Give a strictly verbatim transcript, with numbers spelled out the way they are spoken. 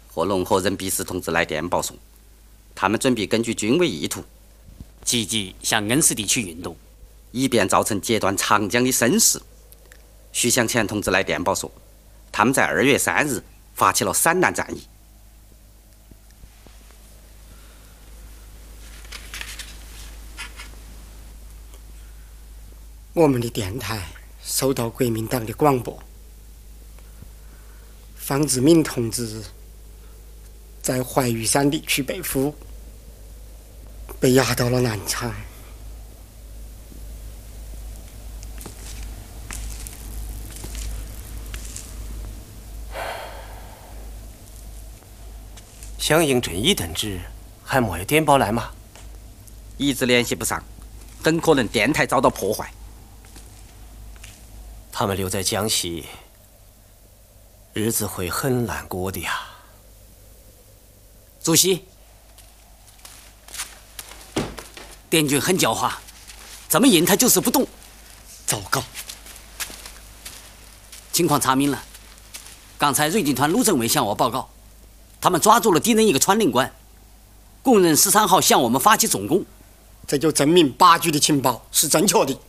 和龙河任弼时同志来电报说，他们准备根据军委意图， 积极向恩施地区运动， 以便造成截断长江的声势。徐向前同志来电报说，他们在二月三日发起了散弹战役。 我们的电台收到国民党的广播，方志敏同志在怀玉山地区被俘，被押到了南昌。 响应正义等旨，还没有电报来吗？ 一直联系不上，很可能电台遭到破坏。 他们留在江西，日子会很难过的呀。 主席，滇军很狡猾，这么硬他就是不动。 糟糕！ 情况查明了，刚才瑞军团陆政委向我报告，他们抓住了敌人一个传令官，供认十三号向我们发起总攻。 这就证明八局的情报是正确的。